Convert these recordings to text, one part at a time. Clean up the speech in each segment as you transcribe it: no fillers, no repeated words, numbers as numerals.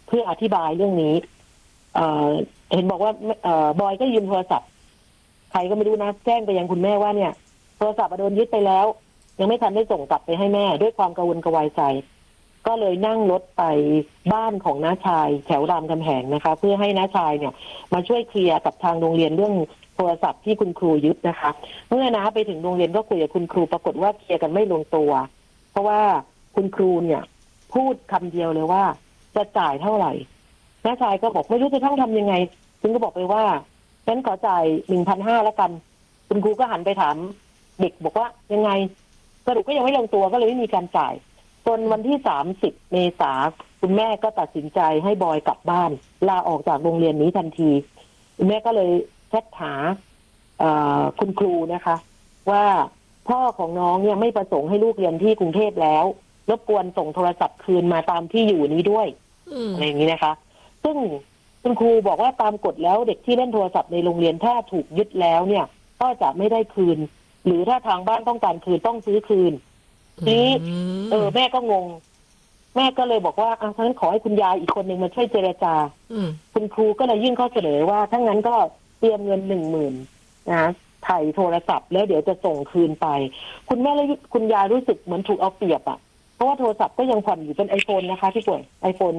เพื่ออธิบายเรื่องนี้เอ่อเห็นบอกว่าบอยก็ยืมโทรศัพท์ใครก็ไม่รู้นะแจ้งไปยังคุณแม่ว่าเนี่ยโทรศัพท์โดนยึดไปแล้วยังไม่ทันได้ส่งกลับไปให้แม่ด้วยความกังวลกระวายใจก็เลยนั่งรถไปบ้านของน้าชายแถวรามคำแหงนะคะเพื่อให้น้าชายเนี่ยมาช่วยเคลียร์กับทางโรงเรียนเรื่องโทรศัพท์ที่คุณครูยึดนะคะเมื่อน้าไปถึงโรงเรียนก็คุยกับคุณครูปรากฏว่าเคลียร์กันไม่ลงตัวเพราะว่าคุณครูเนี่ยพูดคำเดียวเลยว่าจะจ่ายเท่าไหร่น้าชายก็บอกไม่รู้จะต้องทำยังไงซึ่งก็บอกไปว่าฉันขอจ่าย 1,500 แล้วกันคุณครูก็หันไปถามเด็กบอกว่ายังไงสรุปก็ยังไม่ลงตัวก็เลยไม่มีการจ่ายจนวันที่30 เมษายนคุณแม่ก็ตัดสินใจให้บอยกลับบ้านลาออกจากโรงเรียนนี้ทันทีคุณแม่ก็เลยแชทหาคุณครูนะคะว่าพ่อของน้องเนี่ยไม่ประสงค์ให้ลูกเรียนที่กรุงเทพแล้วรบกวนส่งโทรศัพท์คืนมาตามที่อยู่นี้ด้วยอะไรอย่างนี้นะคะซึ่งคุณครูบอกว่าตามกฎแล้วเด็กที่เล่นโทรศัพท์ในโรงเรียนถ้าถูกยึดแล้วเนี่ยก็จะไม่ได้คืนหรือถ้าทางบ้านต้องการคืนต้องซื้อคืนทีนี้แม่ก็งงแม่ก็เลยบอกว่าฉะนั้นขอให้คุณยายอีกคนหนึ่งมาช่วยเจรจาคุณครูก็เลยยื่นข้อเสนอว่าถ้างั้นก็เตรียมเงิน10,000นะถ่ายโทรศัพท์แล้วเดี๋ยวจะส่งคืนไปคุณแม่และคุณยายรู้สึกเหมือนถูกเอาเปรียบอ่ะเพราะว่าโทรศัพท์ก็ยังผ่อนอยู่เป็น iPhone นะคะที่ป่วย iPhone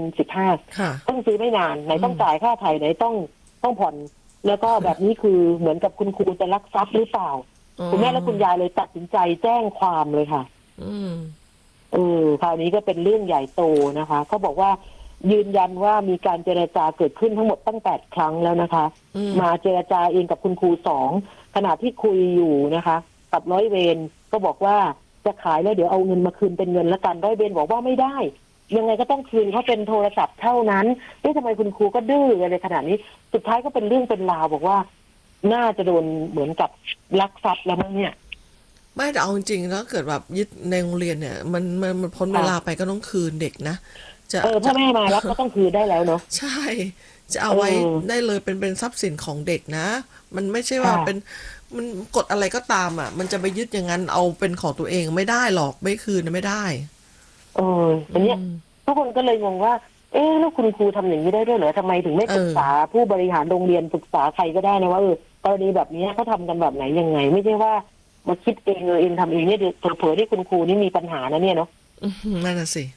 15ต้องซื้อไม่นานไหนต้องจ่ายค่าไถ่ไหนต้องผ่อนแล้วก็แบบนี้คือเหมือนกับคุณครูจะลักทรัพย์หรือเปล่าคุณแม่และคุณยายเลยตัดสินใจแจ้งความเลยค่ะคราวนี้ก็เป็นเรื่องใหญ่โตนะคะเขาบอกว่ายืนยันว่ามีการเจรจาเกิดขึ้นทั้งหมดตั้ง8 ครั้งแล้วนะคะมาเจรจาเองกับคุณครู2ขณะที่คุยอยู่นะคะกับร้อยเวรก็บอกว่าจะขายแล้วเดี๋ยวเอาเงินมาคืนเป็นเงินละกันร้อยเวรบอกว่าไม่ได้ยังไงก็ต้องคืนเขาเป็นโทรศัพท์เท่านั้นทำไมคุณครูก็ดื้ออะไรขนาดนี้สุดท้ายก็เป็นเรื่องเป็นราวบอกว่าน่าจะโดนเหมือนกับลักทรัพย์แล้วมั้งเนี่ยไม่แต่เอาจริงๆแล้วเกิดแบบยึดในโรงเรียนเนี่ยมันพ้นเวลาไปก็ต้องคืนเด็กนะพ่อแม่มารับก็ต้องคืนได้แล้วเนาะใช่จะเอาไว้ได้เลยเป็นทรัพย์สินของเด็กนะมันไม่ใช่ว่าเป็นมันกฎอะไรก็ตามอ่ะมันจะไปยึดอย่างนั้นเอาเป็นของตัวเองไม่ได้หรอกไม่คืนไม่ได้อันนี้ทุกคนก็เลยงงว่าแล้วคุณครูทำอย่างนี้ได้ด้วยเหรอทำไมถึงไม่ปรึกษาผู้บริหารโรงเรียนปรึกษาใครก็ได้นะว่ากรณีแบบนี้เขาทำกันแบบไหนยังไงไม่ใช่ว่ามาคิดเองเองทำเองเนี่ยเผลอๆที่คุณครูนี่มีปัญหานะเนี่ยเนาะนั่นน่ะสิ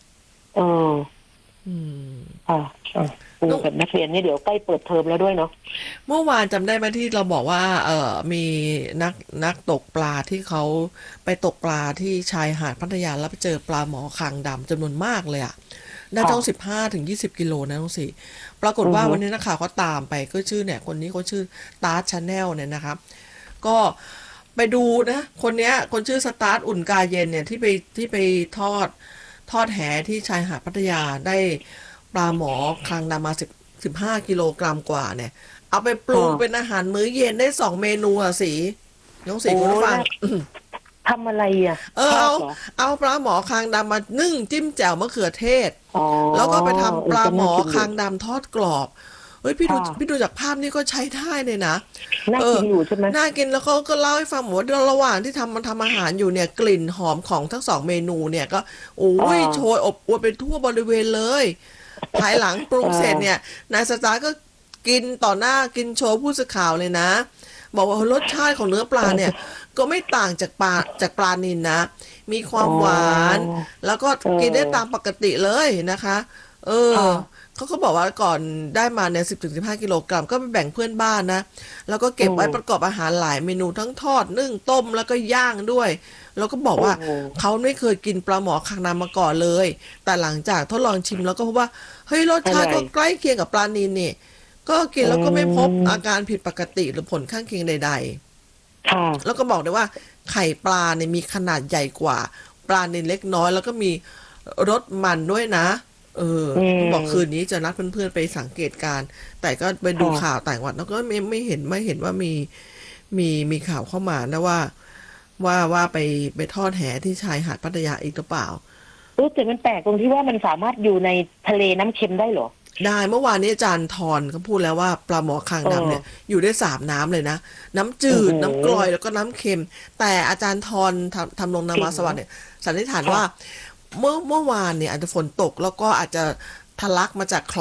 ครูกับนักเรียนนี่เดี๋ยวใกล้เปิดเทอมแล้วด้วยเนาะเมื่อวานจำได้ไหมที่เราบอกว่ามีนักตกปลาที่เขาไปตกปลาที่ชายหาดพัทยาแล้วไปเจอปลาหมอคางดำจำนวนมากเลยอ่ะน่าจะต้อง15 ถึง 20 กิโลนะน้องสิปรากฏว่าวันนี้นักข่าวเขาตามไปก็ชื่อเนี่ยคนนี้เขาชื่อตาร์ชาแนลเนี่ยนะครับก็ไปดูนะคนชื่อสตาร์ทอุ่นกาเย็นเนี่ยที่ไปทอดแหที่ชายหาดพัทยาได้ปลาหมอคางดำมา15 กิโลกรัมกว่าเนี่ยเอาไปปรุงเป็นอาหารมื้อเย็นได้2 เมนูอ่ะสิน้องสีคุณผู้ฟังทำอะไรอ่ะเอาปลาหมอคางดำมานึ่งจิ้มแจ่วมะเขือเทศแล้วก็ไปทำปลาหมอคางดำทอดกรอบเฮ้ยพี่ดูจากภาพนี่ก็ใช้ได้เลยนะน่ากินอยู่ใช่ไหมน่ากินแล้วเขาก็เล่าให้ฟังว่าระหว่างที่ทำอาหารอยู่เนี่ยกลิ่นหอมของทั้ง2 เมนูเนี่ยก็โอ้ยโชยอบอวลไปทั่วบริเวณเลยภายหลังปรุงเสร็จเนี่ยนายสตาร์ก็กินต่อหน้ากินโชว์ผู้สื่อข่าวเลยนะบอกว่ารสชาติของเนื้อปลาเนี่ยก็ไม่ต่างจากปลานิลนะมีความหวานแล้วก็กินได้ตามปกติเลยนะคะเขาก็บอกว่าก่อนได้มาเนี่ย10 ถึง 15 กิโลกรัมก็ไปแบ่งเพื่อนบ้านนะแล้วก็เก็บไว้ประกอบอาหารหลายเมนูทั้งทอดนึ่งต้มแล้วก็ย่างด้วยแล้วก็บอกว่าเขาไม่เคยกินปลาหมอคางดำมาก่อนเลยแต่หลังจากทดลองชิมแล้วก็พบว่าเฮ้ยรสชาติก็ใกล้เคียงกับปลานิลนี่ก็กินแล้วก็ไม่พบอาการผิดปกติหรือผลข้างเคียงใดๆแล้วก็บอกได้ว่าไข่ปลาเนี่ยมีขนาดใหญ่กว่าปลานิลเล็กน้อยแล้วก็มีรสมันด้วยนะบอกคืนนี้จะนัดเพื่อนๆไปสังเกตการแต่ก็ไปดูข่าวต่างจังหวัดแล้วก็ไม่เห็นว่ามีข่าวเข้ามานะว่าไปทอดแหที่ชายหาดพัทยาอีกหรือเปล่าแต่มันแปลกตรงที่ว่ามันสามารถอยู่ในทะเลน้ำเค็มได้เหรอได้เมื่อวานนี้อาจารย์ทรเขาพูดแล้วว่าปลาหมอคางดำเนี่ยอยู่ได้3 น้ำเลยนะน้ำจืดน้ำกร่อยแล้วก็น้ำเค็มแต่อาจารย์ทรทำลงนามาสวัสดิ์เนี่ยสันนิษฐานว่าเมื่อวานเนี่ยอาจจะฝนตกแล้วก็อาจจะทะลักมาจากคลอง